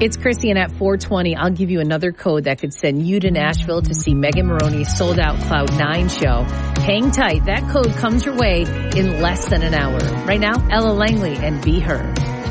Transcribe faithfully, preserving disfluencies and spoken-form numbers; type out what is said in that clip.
It's Chrissy, and at four twenty, I'll give you another code that could send you to Nashville to see Megan Maroney's sold-out Cloud nine show. Hang tight. That code comes your way in less than an hour. Right now, Ella Langley and Be Heard.